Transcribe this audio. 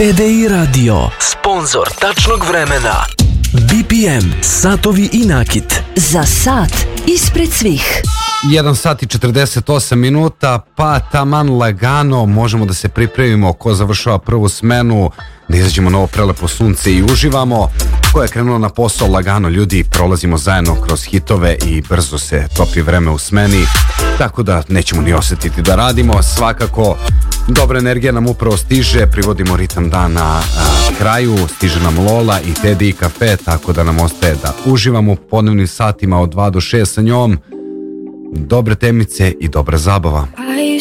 TDI Radio, sponzor tačnog vremena. BPM, satovi i nakit. Za sat ispred svih. 1 sat i 48 minuta, pa taman lagano možemo da se pripremimo ko završava prvu smenu, da izađemo na ovo prelepo sunce i uživamo. Ko je krenuo na posao lagano, ljudi, prolazimo zajedno kroz hitove i brzo se topi vreme u smeni, tako da nećemo ni osjetiti da radimo. Svakako, dobra energija nam upravo stiže, privodimo ritam dana kraju, stiže nam Lola i TDI kafe, tako da nam ostaje da uživamo u podnevnim satima od 2 do 6 sa njom. Dobre temice i dobra zabava.